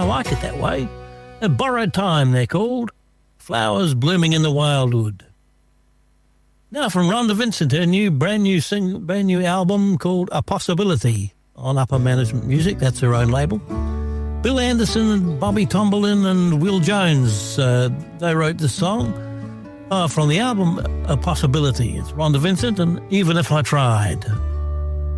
I like it that way. Borrowed Time, they're called. Flowers Blooming in the Wildwood. Now from Rhonda Vincent, her brand new album called A Possibility on Upper Management Music. That's her own label. Bill Anderson and Bobby Tomberlin and Will Jones, they wrote the song from the album A Possibility. It's Rhonda Vincent and Even If I Tried.